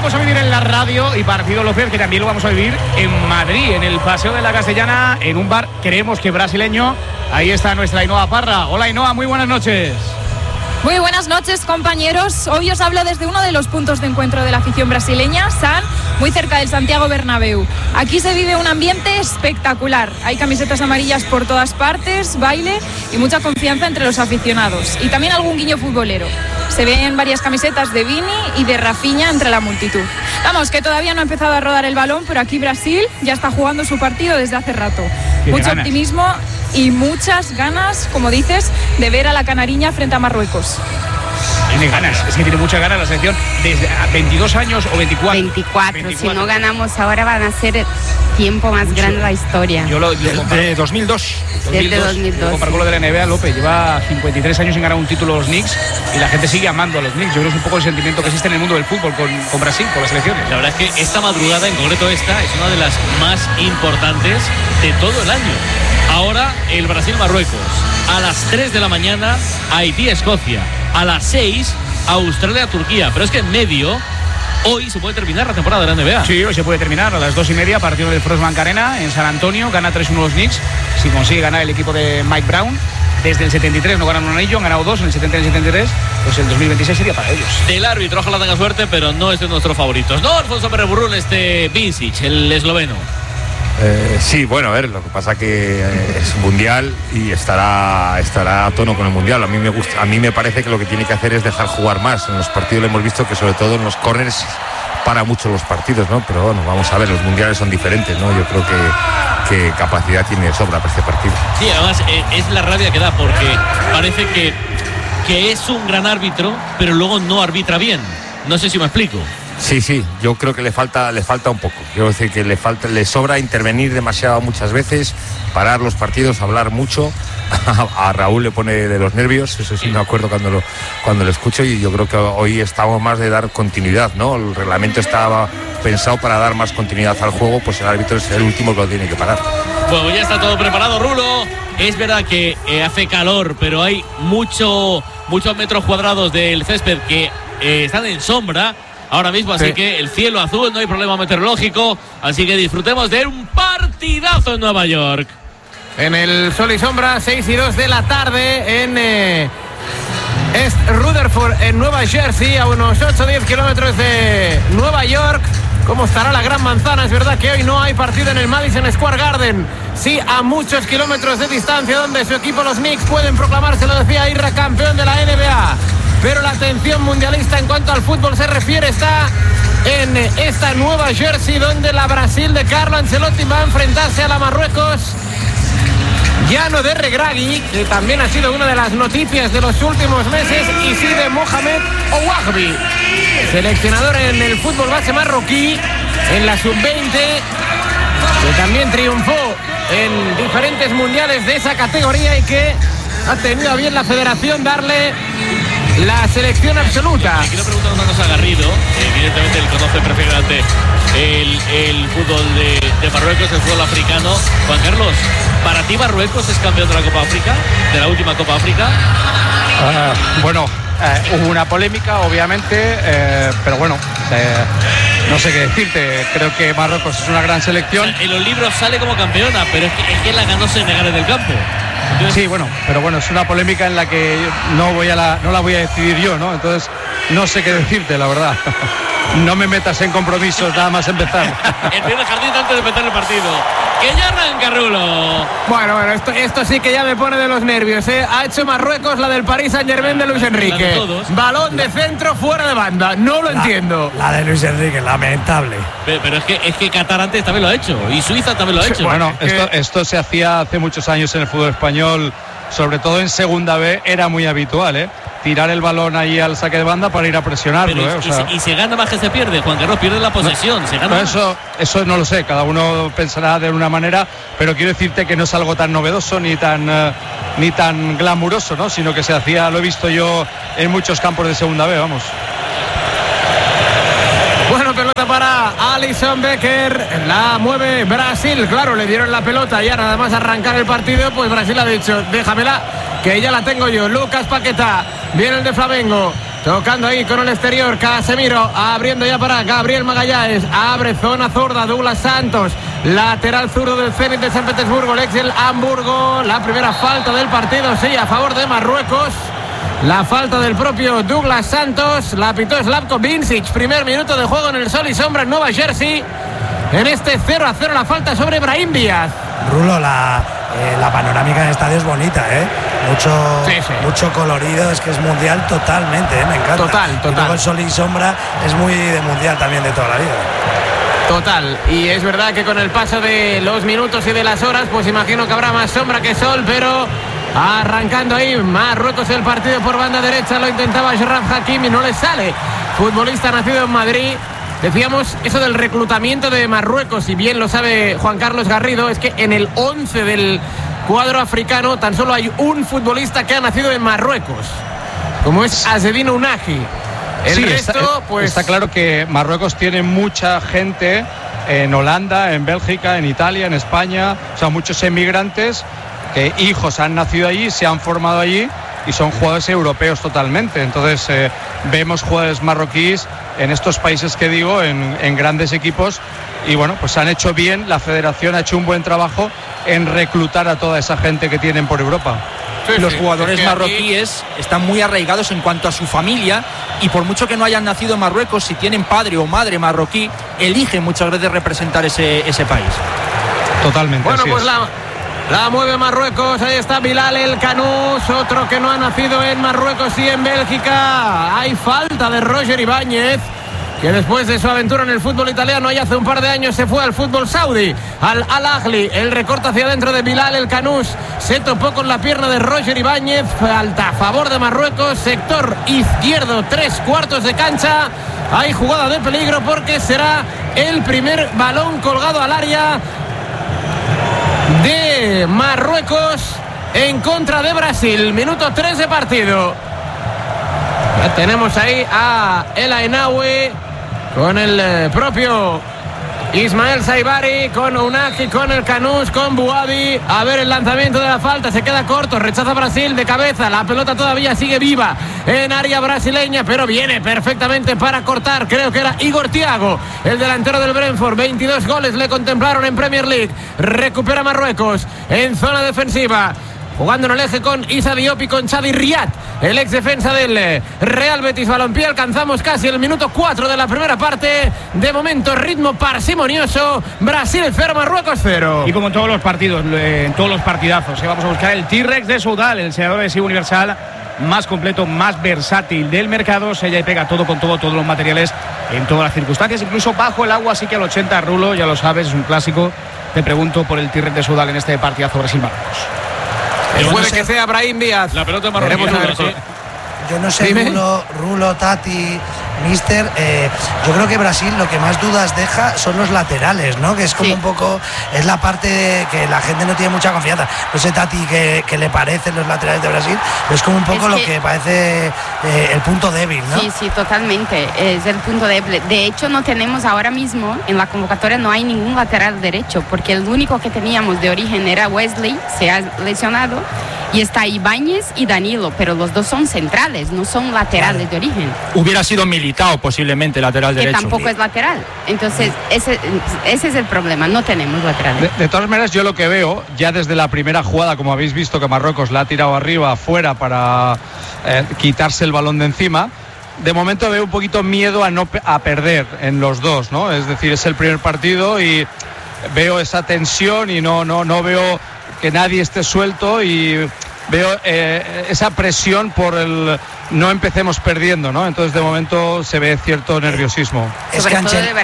vamos a vivir en la radio y Partido López, que también lo vamos a vivir en Madrid, en el Paseo de la Castellana, en un bar, creemos que brasileño. Ahí está nuestra Ainhoa Parra. Hola Ainhoa, muy buenas noches. Muy buenas noches, compañeros. Hoy os hablo desde uno de los puntos de encuentro de la afición brasileña, San, muy cerca del Santiago Bernabéu. Aquí se vive un ambiente espectacular. Hay camisetas amarillas por todas partes, baile y mucha confianza entre los aficionados. Y también algún guiño futbolero. Se ven varias camisetas de Vini y de Rafinha entre la multitud. Vamos, que todavía no ha empezado a rodar el balón, pero aquí Brasil ya está jugando su partido desde hace rato. Mucho optimismo y muchas ganas, como dices, de ver a la canariña frente a Marruecos. Tiene ganas, es que tiene muchas ganas la selección. Desde 22 años o 24. 24. Si no ganamos ahora van a ser tiempo más grande de la historia. Yo de 2002. Desde 2002. Comparó con lo de la NBA, López lleva 53 años sin ganar un título los Knicks y la gente sigue amando a los Knicks. Yo creo que es un poco el sentimiento que existe en el mundo del fútbol con Brasil, con las selecciones. La verdad es que esta madrugada, en concreto esta, es una de las más importantes de todo el año. Ahora el Brasil-Marruecos. A las 3 de la mañana, Haití-Escocia. A las 6, Australia-Turquía. Pero es que en medio, hoy se puede terminar la temporada de la NBA. Sí, hoy se puede terminar a las 2:30, partido del Frostbank Arena en San Antonio. Gana 3-1 los Knicks. Si consigue ganar el equipo de Mike Brown. Desde el 73 no ganan un anillo, han ganado 2 en el 70 y el 73. Pues el 2026 sería para ellos. Del árbitro, ojalá tenga suerte, pero no es de nuestros favoritos. No, Alfonso Pérez Burrul, Vincic, el esloveno. Sí, bueno, a ver, lo que pasa que es mundial y estará a tono con el mundial. A mí me parece que lo que tiene que hacer es dejar jugar más. En los partidos le hemos visto que sobre todo en los córners para mucho los partidos, ¿no? Pero bueno, vamos a ver, los mundiales son diferentes, ¿no? Yo creo que capacidad tiene de sobra para este partido. Sí, además es la rabia que da porque parece que es un gran árbitro, pero luego no arbitra bien. No sé si me explico. Sí, yo creo que le falta un poco. Quiero decir que le sobra intervenir demasiado muchas veces, parar los partidos, hablar mucho. A Raúl le pone de los nervios, eso sí me acuerdo cuando lo escucho, y yo creo que hoy estamos más de dar continuidad, ¿no? El reglamento estaba pensado para dar más continuidad al juego, pues el árbitro es el último que lo tiene que parar. Bueno, ya está todo preparado, Rulo. Es verdad que hace calor, pero hay muchos metros cuadrados del césped que están en sombra ahora mismo, así que el cielo azul, no hay problema meteorológico, así que disfrutemos de un partidazo en Nueva York. En el sol y sombra, 6:02 de la tarde en East Rutherford, en Nueva Jersey, a unos 8-10 kilómetros de Nueva York. ¿Cómo estará la Gran Manzana? Es verdad que hoy no hay partido en el Madison Square Garden. Sí, a muchos kilómetros de distancia, donde su equipo, los Knicks, pueden proclamarse, lo decía Irra, campeón de la NBA. Pero la atención mundialista en cuanto al fútbol se refiere está en esta Nueva Jersey, donde la Brasil de Carlo Ancelotti va a enfrentarse a la Marruecos llano de Regragui, que también ha sido una de las noticias de los últimos meses, y sí de Mohamed Ouahbi, seleccionador en el fútbol base marroquí, en la sub-20, que también triunfó en diferentes mundiales de esa categoría y que ha tenido a bien la federación darle la selección absoluta. Quiero preguntar una cosa a Garrido, evidentemente él conoce perfectamente el fútbol de Marruecos, el fútbol africano. Juan Carlos, ¿para ti Marruecos es campeón de la Copa África, de la última Copa África? Hubo una polémica, obviamente, pero bueno, no sé qué decirte. Creo que Marruecos es una gran selección. O sea, en los libros sale como campeona, pero es que la ganó Senegal en el campo. Entonces... Sí, pero es una polémica en la que no la voy a decidir yo, ¿no? Entonces no sé qué decirte, la verdad. No me metas en compromisos nada más empezar. Entiende el jardín antes de empezar el partido. Que ya arranca, Rulo. Bueno, esto sí que ya me pone de los nervios, ¿eh? Ha hecho Marruecos la del Paris Saint-Germain de Luis Enrique. Balón de centro fuera de banda. No lo entiendo. La de Luis Enrique, lamentable. Pero es que Qatar antes también lo ha hecho. Y Suiza también lo ha hecho. Bueno, esto se hacía hace muchos años en el fútbol español, sobre todo en segunda B, era muy habitual, ¿eh? Tirar el balón ahí al saque de banda para ir a presionarlo. Y se gana más que se pierde, Juan Carlos, pierde la posesión. Se gana eso no lo sé, cada uno pensará de una manera, pero quiero decirte que no es algo tan novedoso ni tan glamuroso, ¿no? Sino que se hacía, lo he visto yo en muchos campos de segunda B, vamos. Bueno, pelota para Alisson Becker, la mueve Brasil, claro, le dieron la pelota ya nada más arrancar el partido, pues Brasil ha dicho, déjamela, que ya la tengo yo. Lucas Paquetá, viene el de Flamengo, Tocando ahí con el exterior, Casemiro, abriendo ya para Gabriel Magallanes, abre zona zurda, Douglas Santos, lateral zurdo del Zenit de San Petersburgo, el ex del Hamburgo, la primera falta del partido, sí, a favor de Marruecos. La falta del propio Douglas Santos, la pitó Slavko Vincic, primer minuto de juego en el sol y sombra en Nueva Jersey. En este 0-0 la falta sobre Brahim Díaz. Rulo, la panorámica del estadio es bonita, mucho colorido, es que es mundial totalmente, me encanta. Total. Y luego el sol y sombra es muy de mundial también de toda la vida. Total, y es verdad que con el paso de los minutos y de las horas, pues imagino que habrá más sombra que sol, pero arrancando ahí Marruecos el partido por banda derecha, lo intentaba Achraf Hakimi, no le sale. Futbolista nacido en Madrid. Decíamos eso del reclutamiento de Marruecos, y bien lo sabe Juan Carlos Garrido, es que en el 11 del cuadro africano tan solo hay un futbolista que ha nacido en Marruecos, como es Azzedine Ounahi. El resto, pues... Está claro que Marruecos tiene mucha gente en Holanda, en Bélgica, en Italia, en España, o sea, muchos emigrantes que hijos han nacido allí, se han formado allí y son jugadores europeos totalmente. Entonces vemos jugadores marroquíes en estos países que digo, en grandes equipos, y bueno, pues han hecho bien, la federación ha hecho un buen trabajo en reclutar a toda esa gente que tienen por Europa. Los jugadores marroquíes están muy arraigados en cuanto a su familia, y por mucho que no hayan nacido en Marruecos, si tienen padre o madre marroquí, eligen muchas veces representar ese país. Totalmente. Bueno, pues es. La mueve Marruecos, ahí está Bilal El Kanous, otro que no ha nacido en Marruecos y en Bélgica. Hay falta de Roger Ibáñez, que después de su aventura en el fútbol italiano y hace un par de años se fue al fútbol saudí, al Al-Ahly. El recorte hacia adentro de Bilal El Kanous, se topó con la pierna de Roger Ibáñez. Falta a favor de Marruecos, sector izquierdo, 3/4 de cancha. Hay jugada de peligro porque será el primer balón colgado al área de Marruecos en contra de Brasil. Minuto 3 de partido. Ya tenemos ahí a El Ainaoui con el propio Ismael Saibari, con Ounahi, con El Kanous, con Bouabi. A ver el lanzamiento de la falta, se queda corto, rechaza Brasil de cabeza. La pelota todavía sigue viva en área brasileña, pero viene perfectamente para cortar. Creo que era Igor Thiago, el delantero del Brentford. 22 goles le contemplaron en Premier League. Recupera Marruecos en zona defensiva, jugando en el eje con Issa Diop y con Chadi Riad, el ex defensa del Real Betis Balompié. Alcanzamos casi el minuto 4 de la primera parte. De momento ritmo parsimonioso. Brasil 0, Marruecos 0. Y como en todos los partidos, en todos los partidazos, vamos a buscar el T-Rex de Soudal, el sellador adhesivo universal más completo, más versátil del mercado. Sella y pega todo con todo, todos los materiales en todas las circunstancias, incluso bajo el agua. Así que al 80, Rulo, ya lo sabes, es un clásico. Te pregunto por el T-Rex de Soudal en este partidazo Brasil-Marruecos. Puede que sea Brahim Díaz. La pelota marroquí. Yo no sé, Rulo, Tati, Mister, yo creo que Brasil lo que más dudas deja son los laterales, ¿no? Que es como un poco, es la parte que la gente no tiene mucha confianza. No sé, Tati, que le parecen los laterales de Brasil, pero es como un poco lo que parece el punto débil, ¿no? Sí, totalmente, es el punto débil. De hecho, no tenemos ahora mismo, en la convocatoria no hay ningún lateral derecho, porque el único que teníamos de origen era Wesley, se ha lesionado, y está Ibáñez y Danilo, pero los dos son centrales, no son laterales de origen. Hubiera sido Militao posiblemente lateral derecho. Que tampoco es lateral. Entonces, ese es el problema, no tenemos lateral. De todas maneras, yo lo que veo, ya desde la primera jugada, como habéis visto que Marruecos la ha tirado arriba, afuera, para quitarse el balón de encima, de momento veo un poquito miedo a perder en los dos, ¿no? Es decir, es el primer partido y veo esa tensión y no veo que nadie esté suelto, y veo esa presión por el no empecemos perdiendo, ¿no? Entonces de momento se ve cierto nerviosismo. Es que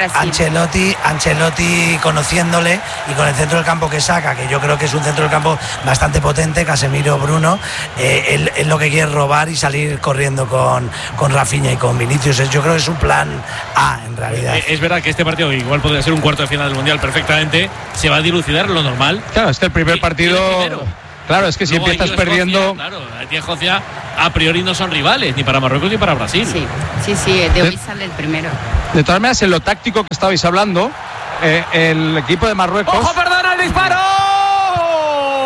Ancelotti, conociéndole y con el centro del campo que saca, que yo creo que es un centro del campo bastante potente, Casemiro, Bruno, él lo que quiere es robar y salir corriendo con Rafinha y con Vinicius. Yo creo que es un plan A, en realidad. Es verdad que este partido igual podría ser un cuarto de final del Mundial perfectamente. Se va a dilucidar lo normal. Claro, es que el primer partido... Claro, es que si empiezas perdiendo... Claro, Haití y Escocia a priori no son rivales, ni para Marruecos ni para Brasil. Sí, de hoy sale el primero. De todas maneras, en lo táctico que estabais hablando, el equipo de Marruecos... ¡Ojo, perdona el disparo! ¡La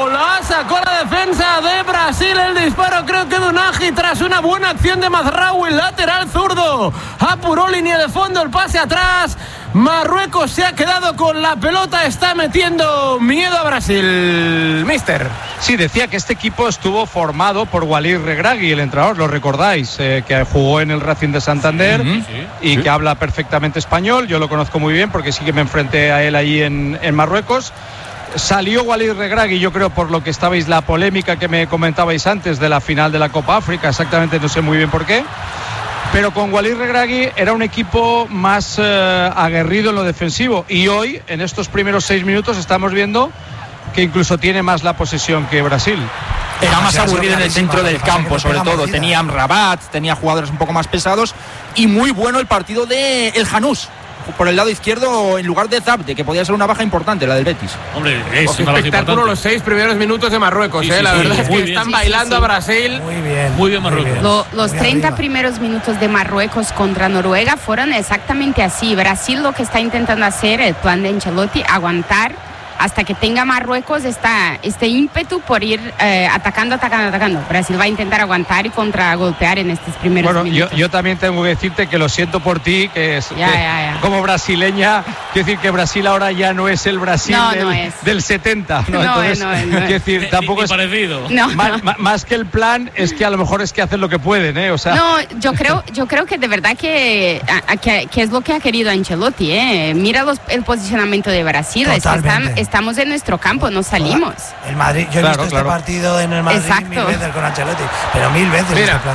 sacó la defensa de Brasil. El disparo creo que de Unagi tras una buena acción de Mazraoui, lateral zurdo. Apuró línea de fondo, el pase atrás. Marruecos se ha quedado con la pelota, está metiendo miedo a Brasil. Mister. Sí, decía que este equipo estuvo formado por Walid Regragui, el entrenador, lo recordáis, que jugó en el Racing de Santander que habla perfectamente español. Yo lo conozco muy bien porque sí que me enfrenté a él allí en Marruecos. Salió Walid Regragui, yo creo, por lo que estabais, la polémica que me comentabais antes de la final de la Copa África, exactamente no sé muy bien por qué. Pero con Walid Regragui era un equipo más aguerrido en lo defensivo, y hoy, en estos primeros 6 minutos, estamos viendo que incluso tiene más la posesión que Brasil. Era más aburrido en el centro del campo, sobre todo. Tenía Amrabat, tenía jugadores un poco más pesados, y muy bueno el partido de El Janús por el lado izquierdo en lugar de Zabde, que podía ser una baja importante, la del Betis. Hombre, es una baja espectáculo los 6 primeros minutos de Marruecos, la verdad es que están bailando a Brasil. Muy bien Marruecos. Los 30 primeros minutos de Marruecos contra Noruega fueron exactamente así. Brasil lo que está intentando hacer, el plan de Ancelotti, aguantar hasta que tenga Marruecos este ímpetu por ir atacando. Brasil va a intentar aguantar y contragolpear en estos primeros minutos. Yo también tengo que decirte que lo siento por ti, que como brasileña, quiero decir que Brasil ahora ya no es el Brasil del 70. Entonces, quiero decir, tampoco es parecido. Más que el plan, es que a lo mejor es que hacen lo que pueden, ¿eh? O sea. No, yo creo que de verdad que es lo que ha querido Ancelotti, ¿eh? Mira el posicionamiento de Brasil. Estamos en nuestro campo, no salimos. El Madrid, yo he visto este partido en el Madrid mil veces con Ancelotti, pero mil veces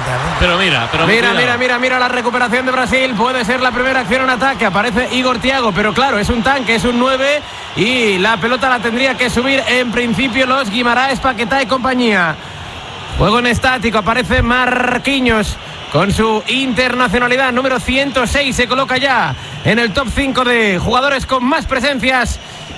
Mira la recuperación de Brasil. Puede ser la primera acción en ataque. Aparece Igor Thiago, pero claro, es un tanque, es un 9 y la pelota la tendría que subir en principio los Guimaraes, Paquetá y compañía. Juego en estático, aparece Marquinhos con su internacionalidad número 106, se coloca ya en el top 5 de jugadores con más presencias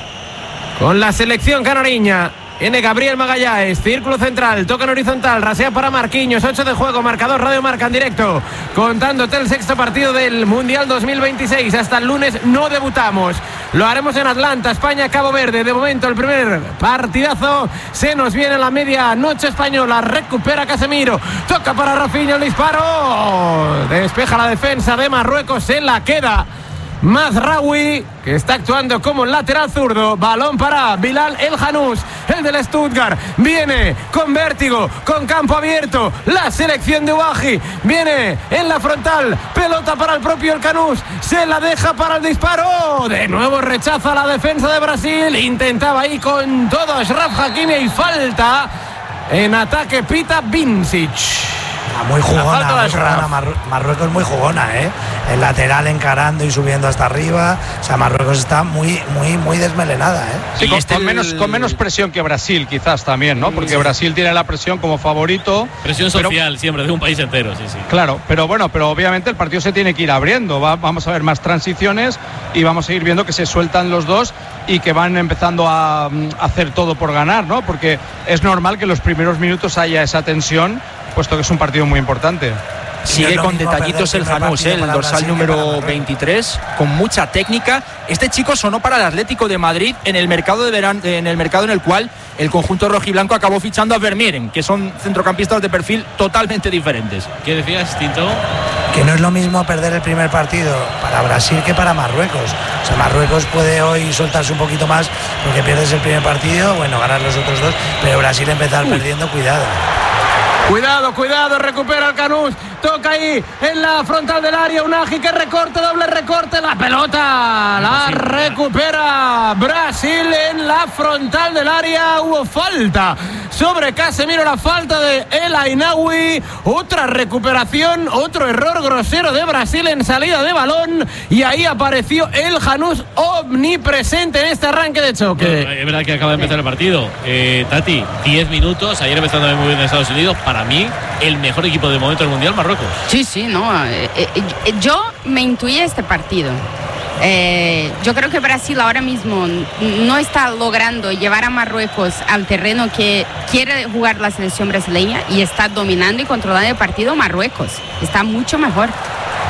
con la selección canariña. Viene Gabriel Magallanes, círculo central, toca en horizontal, rasea para Marquinhos, 8 de juego, marcador Radio Marca en directo, contándote el 6º partido del Mundial 2026. Hasta el lunes no debutamos, lo haremos en Atlanta, España, Cabo Verde. De momento el primer partidazo se nos viene a la medianoche española. Recupera Casemiro, toca para Rafinha, el disparo, despeja la defensa de Marruecos, se la queda Mazraoui, que está actuando como lateral zurdo. Balón para Bilal El Janús, el del Stuttgart. Viene con vértigo, con campo abierto. La selección de Ouahi viene en la frontal. Pelota para el propio El Janús. Se la deja para el disparo. De nuevo rechaza la defensa de Brasil. Intentaba ahí con todo Achraf Hakimi y falta. En ataque pita Vincic. Muy jugona, Marruecos muy jugona, el lateral encarando y subiendo hasta arriba. O sea, Marruecos está muy desmelenada, Sí, con menos presión que Brasil, quizás también, ¿no? Porque Brasil tiene la presión como favorito. Presión social siempre de un país entero, sí. Claro, pero obviamente el partido se tiene que ir abriendo. Vamos a ver más transiciones y vamos a ir viendo que se sueltan los dos y que van empezando a hacer todo por ganar, ¿no? Porque es normal que en los primeros minutos haya esa tensión, puesto que es un partido muy importante. Sigue con detallitos el Janús, el dorsal número 23, con mucha técnica. Este chico sonó para el Atlético de Madrid en el mercado de verano, en el cual el conjunto rojiblanco acabó fichando a Vermeeren, que son centrocampistas de perfil totalmente diferentes. ¿Qué decías, Tinto? Que no es lo mismo perder el primer partido para Brasil que para Marruecos. O sea, Marruecos puede hoy soltarse un poquito más porque pierdes el primer partido, ganar los otros dos, pero Brasil empezar perdiendo, cuidado. Cuidado, recupera el Canús, toca ahí en la frontal del área, Unagi que recorte, doble recorte, la pelota la recupera Brasil en la frontal del área. Hubo falta sobre Casemiro, la falta de El Ainaoui, otra recuperación, otro error grosero de Brasil en salida de balón, y ahí apareció El Janús omnipresente en este arranque de choque. Es verdad que acaba de empezar el partido, Tati, 10 minutos, ayer empezando muy bien en Estados Unidos. Para mí, el mejor equipo de momento del Mundial, Marruecos. Sí, no. Yo me intuí este partido. Yo creo que Brasil ahora mismo no está logrando llevar a Marruecos al terreno que quiere jugar la selección brasileña, y está dominando y controlando el partido Marruecos. Está mucho mejor.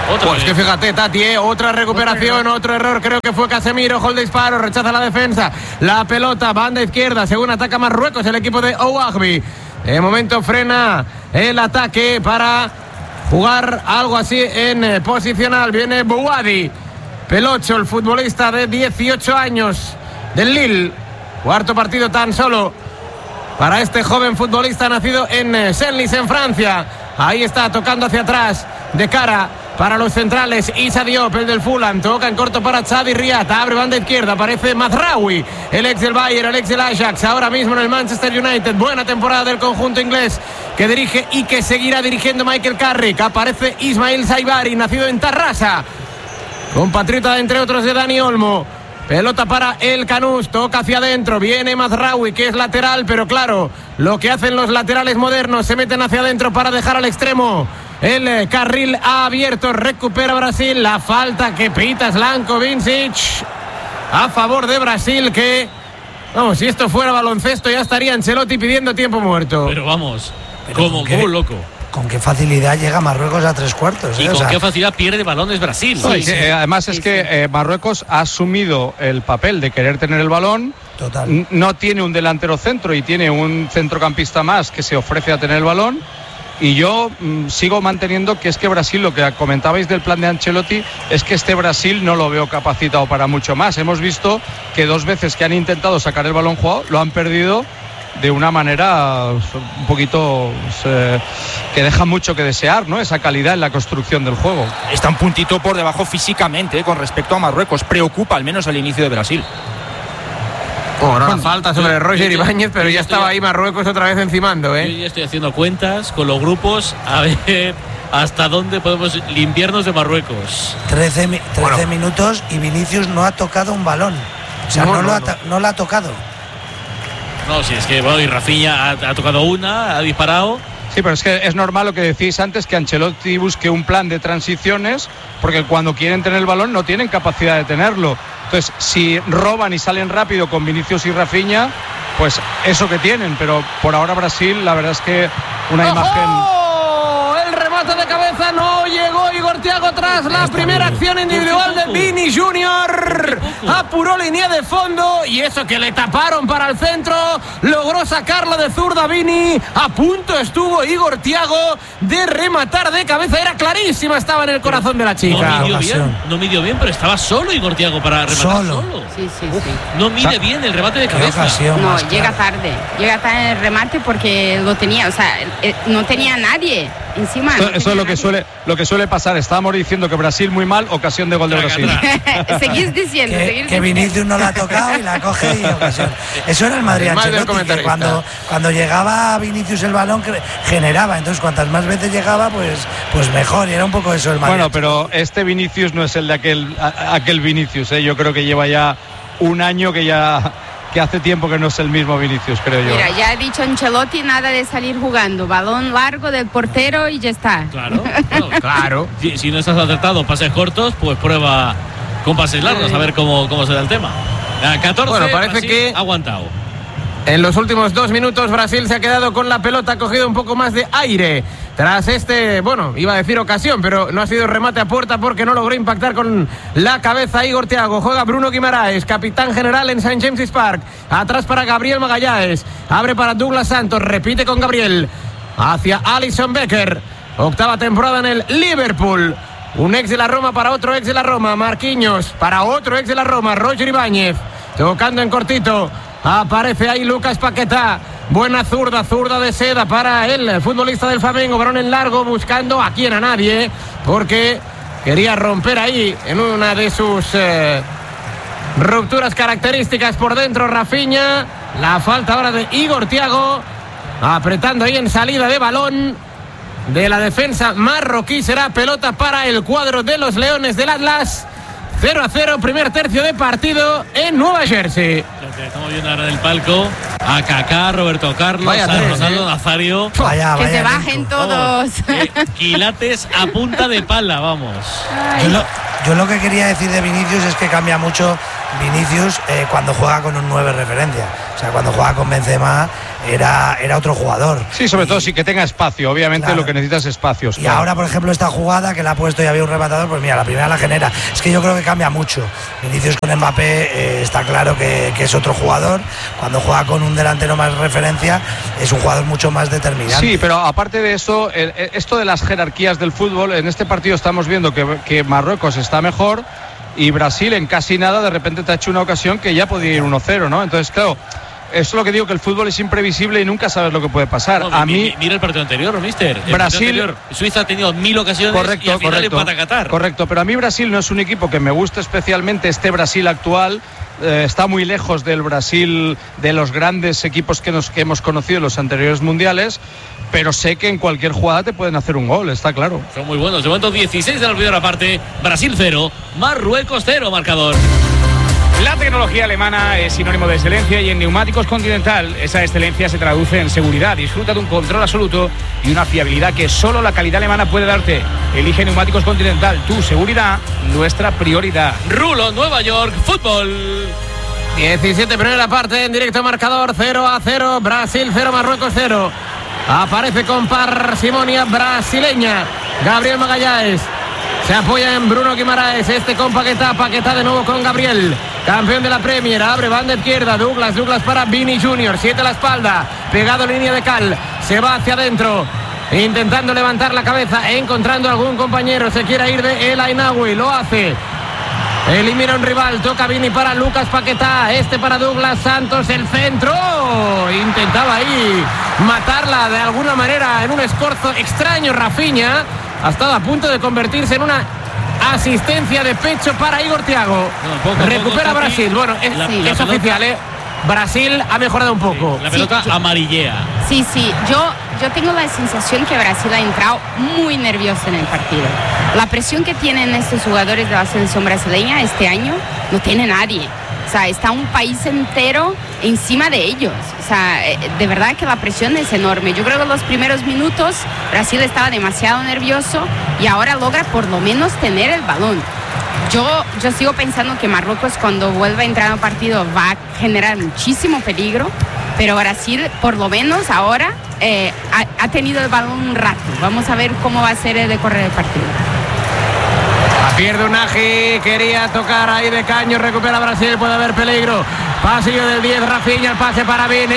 Pues que fíjate, Tati, otra recuperación, otro error, creo que fue Casemiro, hold disparo, rechaza la defensa, la pelota, banda izquierda, según ataca Marruecos el equipo de Ouahbi. De momento frena el ataque para jugar algo así en posicional. Viene Bouadi, Pelocho, el futbolista de 18 años del Lille. Cuarto partido tan solo para este joven futbolista nacido en Senlis, en Francia. Ahí está, tocando hacia atrás, de cara para los centrales. Issa Diop, el del Fulham, toca en corto para Xavi Riat, abre banda izquierda, aparece Mazraoui, el ex del Bayern, el ex del Ajax, ahora mismo en el Manchester United. Buena temporada del conjunto inglés que dirige y que seguirá dirigiendo Michael Carrick. Aparece Ismail Saibari, nacido en Tarrasa, compatriota entre otros de Dani Olmo. Pelota para el Canús, toca hacia adentro, viene Mazraoui, que es lateral, pero claro, lo que hacen los laterales modernos, se meten hacia adentro para dejar al extremo el carril abierto. Recupera Brasil, la falta que pita Slanko Vincic a favor de Brasil, que vamos, si esto fuera baloncesto ya estaría Ancelotti pidiendo tiempo muerto. Pero vamos, como un loco. Con qué facilidad llega Marruecos a 3/4. Y con qué facilidad pierde balones Brasil. Sí. Además es que Marruecos ha asumido el papel de querer tener el balón. Total. No tiene un delantero centro y tiene un centrocampista más que se ofrece a tener el balón. Y yo sigo manteniendo que es que Brasil, lo que comentabais del plan de Ancelotti, es que este Brasil no lo veo capacitado para mucho más. Hemos visto que 2 veces que han intentado sacar el balón jugado lo han perdido de una manera un poquito que deja mucho que desear, ¿no? Esa calidad en la construcción del juego. Está un puntito por debajo físicamente con respecto a Marruecos. Preocupa al menos al inicio de Brasil. Bueno, falta sobre Roger Ibáñez, pero ya estaba ahí Marruecos otra vez encimando, Yo ya estoy haciendo cuentas con los grupos a ver hasta dónde podemos limpiarnos de Marruecos. 13 minutos y Vinicius no ha tocado un balón. O sea, no lo ha tocado. No, sí, es que bueno, y Rafinha ha tocado una, ha disparado. Sí, pero es que es normal lo que decís antes, que Ancelotti busque un plan de transiciones, porque cuando quieren tener el balón no tienen capacidad de tenerlo. Entonces, si roban y salen rápido con Vinicius y Rafinha, pues eso que tienen. Pero por ahora Brasil, la verdad es que una imagen... El remate de cabeza no llegó Igor Thiago tras la primera acción individual de Vini Junior. Apuró línea de fondo y eso que le taparon para el centro, logró sacarlo de zurda Vini. A punto estuvo Igor Thiago de rematar de cabeza, era clarísima, estaba en el corazón de la chica. No midió bien, pero estaba solo Igor Thiago para rematar solo. Sí. No mide bien el remate de cabeza. No, llega tarde en el remate porque lo tenía, o sea, no tenía nadie encima. Eso es lo que suele pasar. Estábamos diciendo que Brasil muy mal, ocasión de gol de Brasil. Seguís diciendo. Que Vinicius no la ha tocado y la coge y ocasión. Eso era el Madrid Ancelotti, que cuando llegaba Vinicius el balón generaba. Entonces cuantas más veces llegaba, pues mejor. Y era un poco eso el Madrid. Bueno, pero este Vinicius no es el de aquel Vinicius. Yo creo que lleva ya un año que hace tiempo que no es el mismo Vinicius, creo yo. Mira, ya ha dicho Ancelotti, nada de salir jugando, balón largo del portero y ya está. Claro. Si no estás acertado pases cortos, pues prueba con pases largos, a ver cómo se da el tema. 14, bueno, parece Brasil que ha aguantado. En los últimos 2 minutos Brasil se ha quedado con la pelota, ha cogido un poco más de aire tras iba a decir ocasión, pero no ha sido remate a puerta porque no logró impactar con la cabeza Igor Thiago. Juega Bruno Guimaraes, capitán general en St. James's Park. Atrás para Gabriel Magallanes, abre para Douglas Santos, repite con Gabriel hacia Alisson Becker. 8ª temporada en el Liverpool. Un ex de la Roma para otro ex de la Roma. Marquinhos para otro ex de la Roma, Roger Ibáñez, tocando en cortito. Aparece ahí Lucas Paquetá. Buena zurda de seda para el futbolista del Flamengo. Balón en largo, buscando a quien, a nadie, porque quería romper ahí en una de sus rupturas características por dentro Rafinha. La falta ahora de Igor Thiago, apretando ahí en salida de balón de la defensa marroquí. Será pelota para el cuadro de los Leones del Atlas. 0-0, primer tercio de partido en Nueva Jersey. Estamos viendo ahora en el palco a Kaká, Roberto Carlos, a Ronaldo Nazario. Vaya, que se bajen todos. Quilates a punta de pala, vamos. Yo lo que quería decir de Vinicius es que cambia mucho Vinicius cuando juega con un 9 referencia. O sea, cuando juega con Benzema era otro jugador. Sí, sobre todo sí que tenga espacio. Obviamente lo que necesita es espacios. Y ahora, por ejemplo, esta jugada que la ha puesto y había un rematador, pues mira, la primera la genera. Es que yo creo que cambia mucho. Vinicius con Mbappé está claro que es otro jugador. Cuando juega con un delantero más referencia, es un jugador mucho más determinante. Sí, pero aparte de eso, esto de las jerarquías del fútbol, en este partido estamos viendo que Marruecos está mejor y Brasil en casi nada de repente te ha hecho una ocasión que ya podía ir 1-0, ¿no? Entonces, claro, eso es lo que digo, que el fútbol es imprevisible y nunca sabes lo que puede pasar. No, a mí mira el partido anterior, mister. Brasil, Suiza ha tenido 1000 ocasiones y al final empata a Qatar. Correcto, pero a mí Brasil no es un equipo que me guste especialmente. Este Brasil actual está muy lejos del Brasil de los grandes equipos que hemos conocido en los anteriores mundiales, pero sé que en cualquier jugada te pueden hacer un gol, está claro. Son muy buenos. De momento 16 de la primera parte, Brasil 0, Marruecos 0 marcador. La tecnología alemana es sinónimo de excelencia y en Neumáticos Continental esa excelencia se traduce en seguridad. Disfruta de un control absoluto y una fiabilidad que solo la calidad alemana puede darte. Elige Neumáticos Continental, tu seguridad, nuestra prioridad. Rulo, Nueva York, fútbol. 17 primera parte en directo marcador, 0-0, Brasil 0, Marruecos 0. Aparece con parsimonia brasileña Gabriel Magallanes. Se apoya en Bruno Guimaraes, con Paquetá de nuevo con Gabriel, campeón de la Premier, abre banda izquierda, Douglas para Vini Junior, 7 a la espalda, pegado en línea de cal, se va hacia adentro, intentando levantar la cabeza, encontrando algún compañero, se quiere ir de El Ainaoui, lo hace, elimina un rival, toca Vini para Lucas Paquetá, para Douglas Santos, el centro, intentaba ahí matarla de alguna manera en un escorzo extraño Rafinha. Ha estado a punto de convertirse en una asistencia de pecho para Igor Thiago. Recupera Brasil. Bueno, es oficial, ¿eh? Brasil ha mejorado un poco. La pelota amarillea. Sí, yo tengo la sensación que Brasil ha entrado muy nervioso en el partido. La presión que tienen estos jugadores de la selección brasileña este año no tiene nadie. O sea, está un país entero encima de ellos. O sea, de verdad que la presión es enorme. Yo creo que en los primeros minutos Brasil estaba demasiado nervioso y ahora logra por lo menos tener el balón. Yo sigo pensando que Marruecos cuando vuelva a entrar al partido va a generar muchísimo peligro, pero Brasil por lo menos ahora ha tenido el balón un rato. Vamos a ver cómo va a ser el decorrer del partido. Pierde Unagi, quería tocar ahí de caño, recupera Brasil, puede haber peligro. Pasillo del 10, Rafinha, el pase para Vini.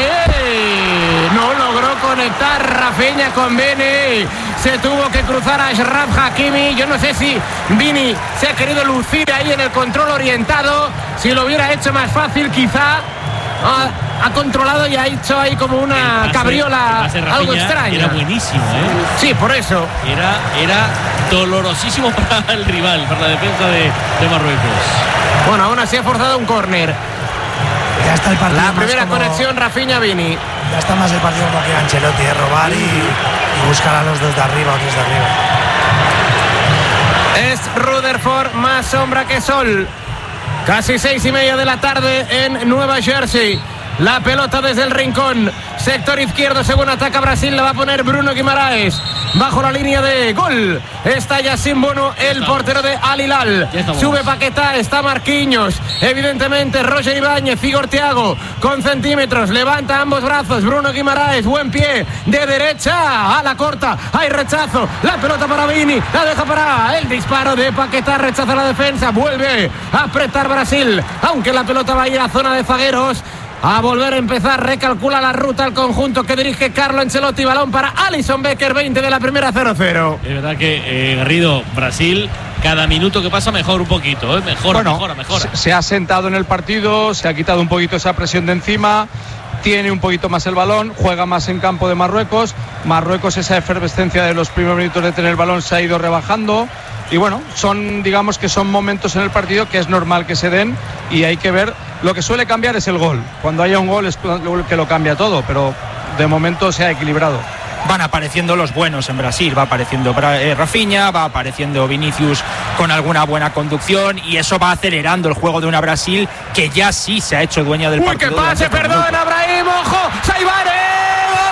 No logró conectar Rafinha con Vini. Se tuvo que cruzar a Achraf Hakimi. Yo no sé si Vini se ha querido lucir ahí en el control orientado. Si lo hubiera hecho más fácil, quizá. Ha controlado y ha hecho ahí como una cabriola, algo extraño. Era buenísimo, ¿eh? Sí, por eso. Era dolorosísimo para el rival, para la defensa de Marruecos. Bueno, aún así ha forzado un córner. Ya está el partido. La primera conexión, Rafinha-Vini. Ya está más el partido como que Ancelotti, robar y buscar a los dos de arriba o tres de arriba. Es Rutherford, más sombra que sol. Casi 6:30 de la tarde en Nueva Jersey. La pelota desde el rincón, sector izquierdo, según ataca Brasil, la va a poner Bruno Guimaraes, bajo la línea de gol, está Yassine Bonu, el portero de Al Hilal, sube Paquetá, está Marquinhos, evidentemente Roger Ibáñez, Igor Thiago, con centímetros, levanta ambos brazos, Bruno Guimaraes, buen pie, de derecha, a la corta, hay rechazo, la pelota para Vini, la deja para el disparo de Paquetá, rechaza la defensa, vuelve a apretar Brasil, aunque la pelota va a ir a zona de zagueros, a volver a empezar, recalcula la ruta al conjunto que dirige Carlo Ancelotti, balón para Alisson Becker, 20 de la primera, 0-0. Es verdad que Garrido, Brasil, cada minuto que pasa mejora un poquito, ¿eh? Mejora. Se ha sentado en el partido, se ha quitado un poquito esa presión de encima, tiene un poquito más el balón, juega más en campo de Marruecos, esa efervescencia de los primeros minutos de tener el balón se ha ido rebajando. Y bueno, digamos que son momentos en el partido que es normal que se den y hay que ver. Lo que suele cambiar es el gol. Cuando haya un gol es que lo cambia todo, pero de momento se ha equilibrado. Van apareciendo los buenos en Brasil, va apareciendo Rafinha, va apareciendo Vinicius con alguna buena conducción y eso va acelerando el juego de una Brasil que ya sí se ha hecho dueña del partido. ¡Uy, qué pase! ¡Perdón, Abraham! ¡Ojo! ¡Saibare!